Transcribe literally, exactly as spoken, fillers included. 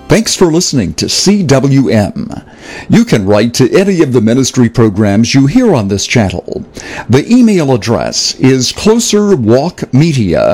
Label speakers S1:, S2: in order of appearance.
S1: Thanks for listening to C W M. You can write to any of the ministry programs you hear on this channel. The email address is closerwalkmedia